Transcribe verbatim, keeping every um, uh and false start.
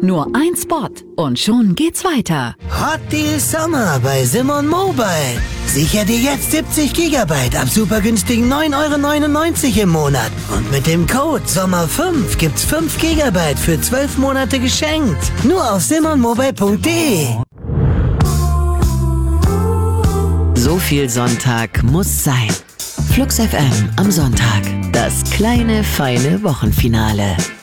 Nur ein Spot und schon geht's weiter. Hot Deal Sommer bei Simon Mobile. Sicher dir jetzt siebzig Gigabyte ab super günstigen neun Euro neunundneunzig im Monat. Und mit dem Code Sommer fünf gibt's fünf Gigabyte für zwölf Monate geschenkt. Nur auf simon mobile punkt de. So viel Sonntag muss sein. Flux F M am Sonntag. Das kleine, feine Wochenfinale.